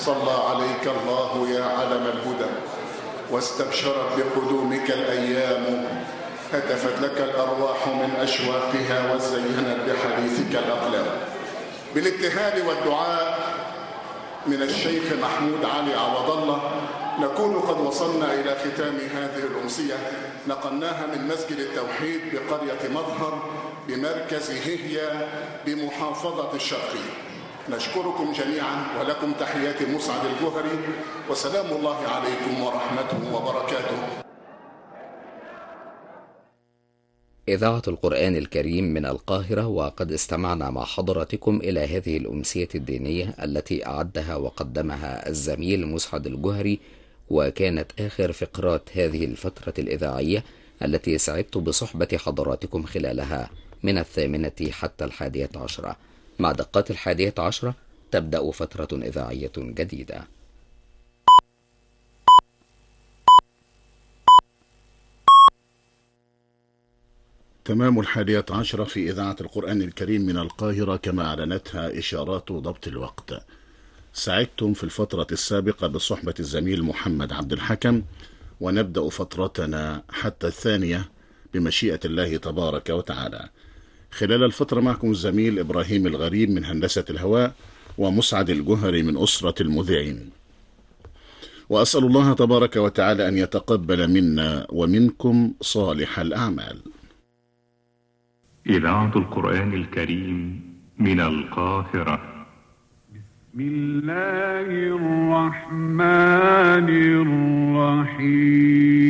صلى عليك الله يا علم الهدى، واستبشرت بقدومك الأيام، هتفت لك الأرواح من أشواقها، وزينت بحديثك الأقلام. بالابتهال والدعاء من الشيخ محمود علي عوض الله نكون قد وصلنا إلى ختام هذه الأمسية، نقلناها من مسجد التوحيد بقرية مظهر بمركز هيهيا بمحافظة الشرقية. نشكركم جميعا، ولكم تحيات مسعد الجوهري، وسلام الله عليكم ورحمته وبركاته. إذاعة القرآن الكريم من القاهرة، وقد استمعنا مع حضراتكم إلى هذه الأمسية الدينية التي أعدها وقدمها الزميل مسعد الجوهري، وكانت آخر فقرات هذه الفترة الإذاعية التي سعدت بصحبة حضراتكم خلالها من 8 حتى 11. مع دقات 11 تبدأ فترة إذاعية جديدة. تمام 11 في إذاعة القرآن الكريم من القاهرة كما أعلنتها إشارات ضبط الوقت. سعدتم في الفترة السابقة بصحبة الزميل محمد عبد الحكم، ونبدأ فترتنا حتى 2 بمشيئة الله تبارك وتعالى. خلال الفترة معكم الزميل إبراهيم الغريب من هندسة الهواء، ومسعد الجوهري من أسرة المذيعين. وأسأل الله تبارك وتعالى أن يتقبل منا ومنكم صالح الأعمال. إذاعة القرآن الكريم من القاهرة. بسم الله الرحمن الرحيم.